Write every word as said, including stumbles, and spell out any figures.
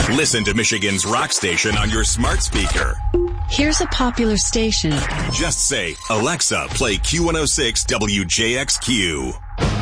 Listen to Michigan's rock station on your smart speaker. Here's a popular station. Just say, Alexa, play Q one oh six W J X Q.